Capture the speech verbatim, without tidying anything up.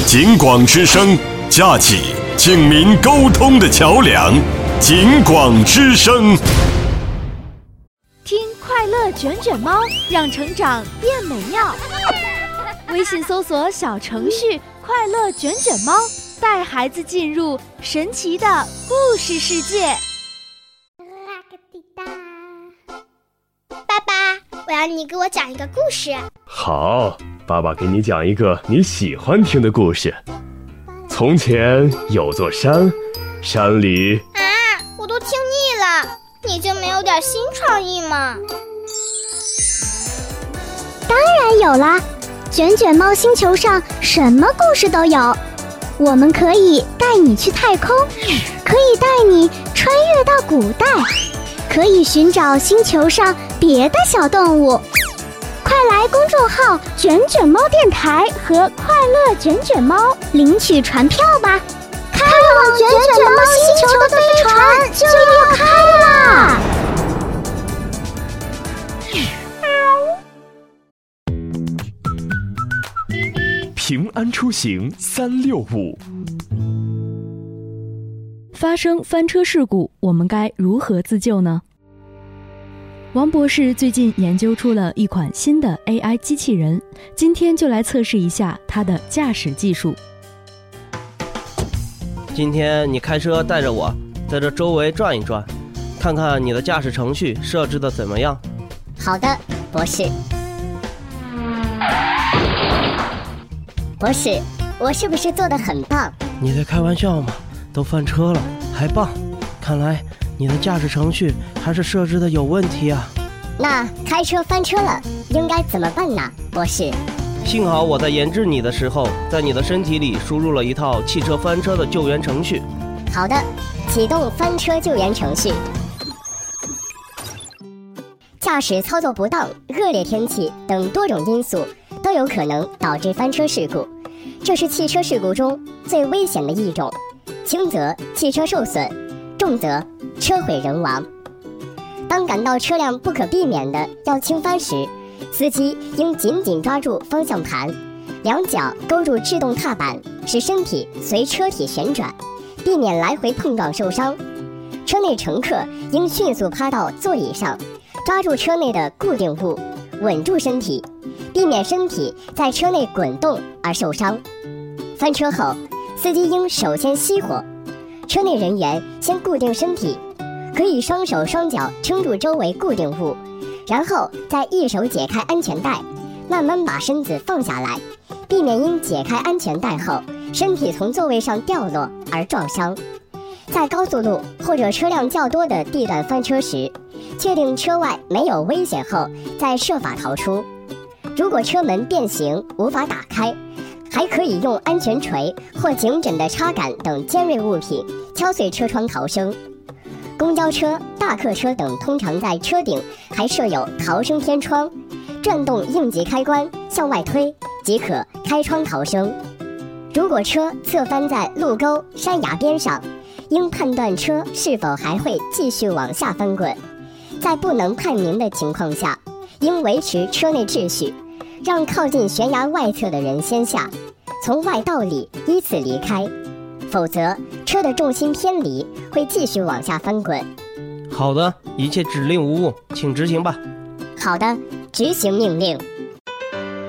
警广之声，架起警民沟通的桥梁。警广之声， 听快乐卷卷猫，让成长变美妙。微信搜索小程序快乐卷卷猫，带孩子进入神奇的故事世界。 爸爸，我要你给我讲一个故事。 好，爸爸给你讲一个你喜欢听的故事。从前有座山，山里…… 啊，我都听腻了，你就没有点新创意吗？ 当然有啦，卷卷猫星球上什么故事都有。我们可以带你去太空，可以带你穿越到古代，可以寻找星球上别的小动物。快来公众号卷卷猫电台和快乐卷卷猫领取船票吧，开往卷卷猫星球的飞船就要开啦！ 平安出行三六五。 发生翻车事故，我们该如何自救呢？王博士最近研究出了一款新的 A I 机器人，今天就来测试一下它的驾驶技术。 今天你开车带着我在这周围转一转，看看你的驾驶程序设置的怎么样。 好的，博士。博士，我是不是做得很棒？ 你在开玩笑吗？都翻车了还棒，看来你的驾驶程序还是设置的有问题啊。 那开车翻车了应该怎么办呢，博士？ 幸好我在研制你的时候，在你的身体里输入了一套汽车翻车的救援程序。 好的，启动翻车救援程序。驾驶操作不当、恶劣天气等多种因素都有可能导致翻车事故，这是汽车事故中最危险的一种，轻则汽车受损，重则车毁人亡。当感到车辆不可避免的要倾翻时，司机应紧紧抓住方向盘，两脚勾住制动踏板，使身体随车体旋转，避免来回碰撞受伤。车内乘客应迅速趴到座椅上，抓住车内的固定物，稳住身体，避免身体在车内滚动而受伤。翻车后，司机应首先熄火，车内人员先固定身体，可以双手双脚撑住周围固定物，然后再一手解开安全带，慢慢把身子放下来，避免因解开安全带后身体从座位上掉落而撞伤。在高速路或者车辆较多的地段翻车时，确定车外没有危险后再设法逃出。如果车门变形无法打开，还可以用安全锤或颈枕的插杆等尖锐物品敲碎车窗逃生。公交车、大客车等通常在车顶还设有逃生天窗，转动应急开关向外推即可开窗逃生。如果车侧翻在路沟、山崖边上，应判断车是否还会继续往下翻滚。在不能判明的情况下，应维持车内秩序，让靠近悬崖外侧的人先下，从外到里依次离开，否则车的重心偏离会继续往下翻滚。 好的，一切指令无误，请执行吧。 好的，执行命令。